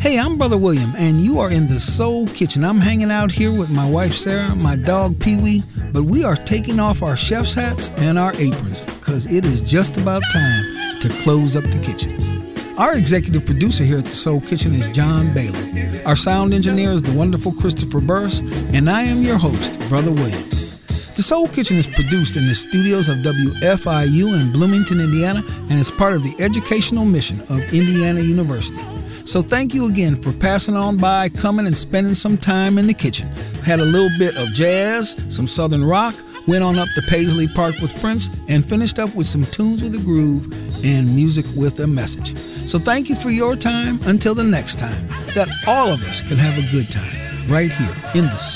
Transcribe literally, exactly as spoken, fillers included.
Hey, I'm Brother William, and you are in the Soul Kitchen. I'm hanging out here with my wife Sarah, my dog Pee Wee, but we are taking off our chef's hats and our aprons because it is just about time to close up the kitchen. Our executive producer here at the Soul Kitchen is John Bailey. Our sound engineer is the wonderful Christopher Burris, and I am your host, Brother William. The Soul Kitchen is produced in the studios of W F I U in Bloomington, Indiana, and is part of the educational mission of Indiana University. So thank you again for passing on by, coming and spending some time in the kitchen. Had a little bit of jazz, some southern rock, went on up to Paisley Park with Prince, and finished up with some tunes with a groove and music with a message. So thank you for your time until the next time, that all of us can have a good time right here in the